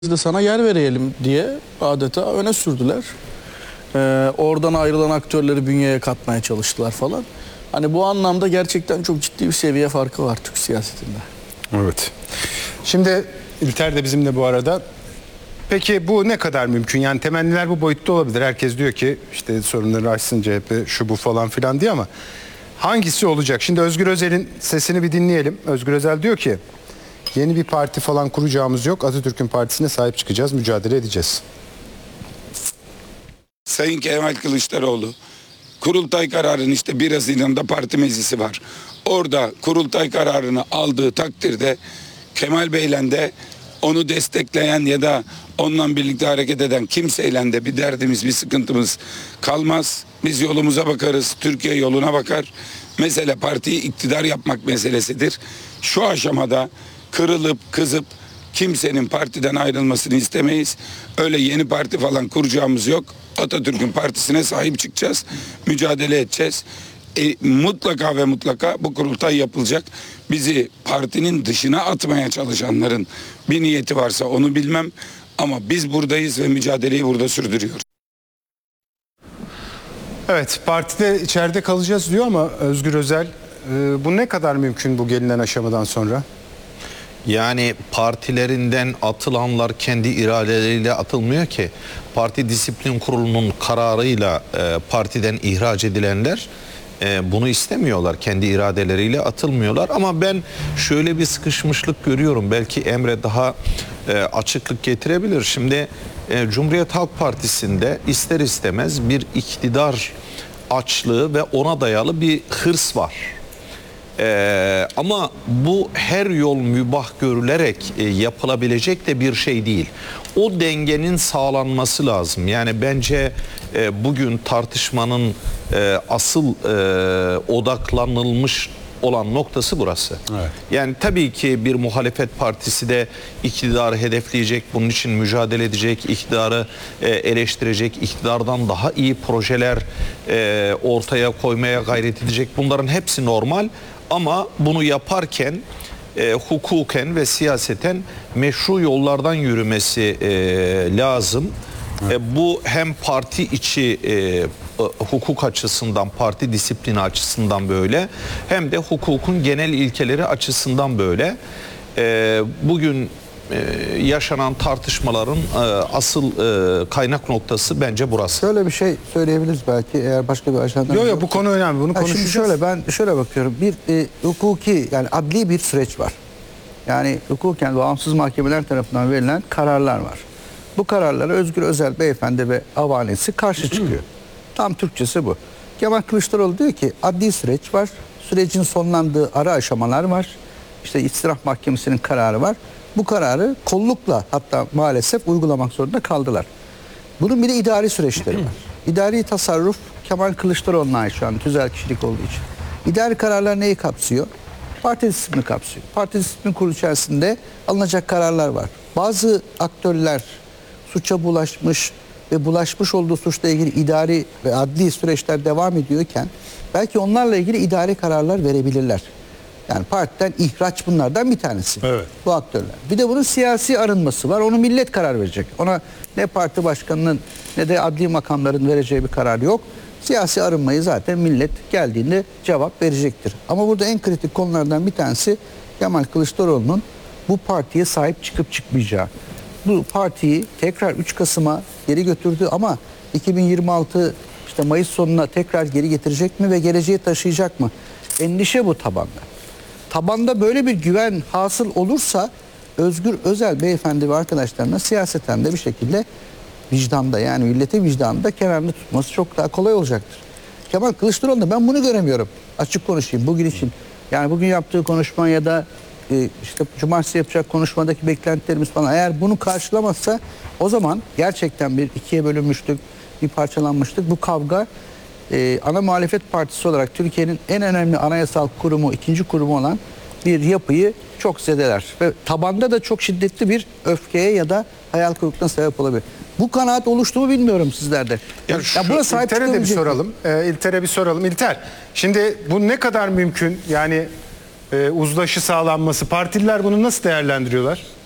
Biz de sana yer verelim diye adeta öne sürdüler. Oradan ayrılan aktörleri bünyeye katmaya çalıştılar falan. Hani bu anlamda gerçekten çok ciddi bir seviye farkı var Türk siyasetinde. Evet. Şimdi İlter de bizimle bu arada. Peki bu ne kadar mümkün? Yani temenniler bu boyutta olabilir. Herkes diyor ki işte sorunları aşsın CHP, şu bu falan filan diye, ama hangisi olacak? Şimdi Özgür Özel'in sesini bir dinleyelim. Özgür Özel diyor ki yeni bir parti falan kuracağımız yok. Atatürk'ün partisine sahip çıkacağız, mücadele edeceğiz. Sayın Kemal Kılıçdaroğlu, kurultay kararının işte 1 Haziran'da parti meclisi var. Orada kurultay kararını aldığı takdirde Kemal Bey'le de onu destekleyen ya da onunla birlikte hareket eden kimseyle de bir derdimiz, bir sıkıntımız kalmaz. Biz yolumuza bakarız, Türkiye yoluna bakar. Mesele partiyi iktidar yapmak meselesidir. Şu aşamada kırılıp kızıp kimsenin partiden ayrılmasını istemeyiz. Öyle yeni parti falan kuracağımız yok. Atatürk'ün partisine sahip çıkacağız. Mücadele edeceğiz. Mutlaka ve mutlaka bu kurultay yapılacak. Bizi partinin dışına atmaya çalışanların bir niyeti varsa onu bilmem. Ama biz buradayız ve mücadeleyi burada sürdürüyoruz. Evet, partide içeride kalacağız diyor ama Özgür Özel, bu ne kadar mümkün bu gelinen aşamadan sonra? Yani partilerinden atılanlar kendi iradeleriyle atılmıyor ki. Parti Disiplin Kurulu'nun kararıyla partiden ihraç edilenler bunu istemiyorlar. Kendi iradeleriyle atılmıyorlar. Ama ben şöyle bir sıkışmışlık görüyorum. Belki Emre daha açıklık getirebilir. Şimdi Cumhuriyet Halk Partisi'nde ister istemez bir iktidar açlığı ve ona dayalı bir hırs var. Ama bu her yol mübah görülerek yapılabilecek de bir şey değil. O dengenin sağlanması lazım. Yani bence bugün tartışmanın asıl odaklanılmış olan noktası burası. Evet. Yani tabii ki bir muhalefet partisi de iktidarı hedefleyecek, bunun için mücadele edecek, iktidarı eleştirecek, iktidardan daha iyi projeler ortaya koymaya gayret edecek. Bunların hepsi normal. Ama bunu yaparken hukuken ve siyaseten meşru yollardan yürümesi lazım. Bu hem parti içi hukuk açısından, parti disiplini açısından böyle, hem de hukukun genel ilkeleri açısından böyle. Bugün yaşanan tartışmaların asıl kaynak noktası bence burası. Şöyle bir şey söyleyebiliriz belki, eğer başka bir ajandan... Yok bu konu önemli, bunu konuşacağız. Şimdi ben şöyle bakıyorum, bir hukuki, yani adli bir süreç var. Yani hukuken bağımsız mahkemeler tarafından verilen kararlar var. Bu kararlara Özgür Özel beyefendi ve avanesi karşı çıkıyor. Tam Türkçesi bu. Kemal Kılıçdaroğlu diyor ki adli süreç var, sürecin sonlandığı ara aşamalar var. İşte İstirah Mahkemesi'nin kararı var. Bu kararı kollukla hatta maalesef uygulamak zorunda kaldılar. Bunun bir de idari süreçleri var. İdari tasarruf Kemal Kılıçdaroğlu'na ait şu an tüzel kişilik olduğu için. İdari kararlar neyi kapsıyor? Parti disiplini kapsıyor. Parti disiplini kurulu içerisinde alınacak kararlar var. Bazı aktörler suça bulaşmış ve bulaşmış olduğu suçla ilgili idari ve adli süreçler devam ediyorken belki onlarla ilgili idari kararlar verebilirler. Yani partiden ihraç bunlardan bir tanesi. Evet. Bu aktörler. Bir de bunun siyasi arınması var. Onu millet karar verecek. Ona ne parti başkanının ne de adli makamların vereceği bir karar yok. Siyasi arınmayı zaten millet geldiğinde cevap verecektir. Ama burada en kritik konulardan bir tanesi Kemal Kılıçdaroğlu'nun bu partiye sahip çıkıp çıkmayacağı. Bu partiyi tekrar 3 Kasım'a geri götürdü ama 2026 işte Mayıs sonuna tekrar geri getirecek mi ve geleceğe taşıyacak mı? Endişe bu tabanda. Tabanda böyle bir güven hasıl olursa Özgür Özel beyefendi ve arkadaşlarına siyaseten de bir şekilde vicdanda, yani millete vicdanında kenarını tutması çok daha kolay olacaktır. Kemal Kılıçdaroğlu'nda ben bunu göremiyorum. Açık konuşayım bugün için. Yani bugün yaptığı konuşma ya da işte cumartesi yapacak konuşmadaki beklentilerimiz falan, eğer bunu karşılamazsa o zaman gerçekten bir ikiye bölünmüştük, bir parçalanmıştık. Bu kavga ana muhalefet partisi olarak Türkiye'nin en önemli anayasal kurumu, ikinci kurumu olan bir yapıyı çok zedeler. Ve tabanda da çok şiddetli bir öfkeye ya da hayal kırıklığına sebep olabilir. Bu kanaat oluştu mu bilmiyorum sizlerde. Yani buna sahip İlter'e de bir soralım. İlter'e bir soralım. İlter, şimdi bu ne kadar mümkün? Yani uzlaşı sağlanması, partililer bunu nasıl değerlendiriyorlar?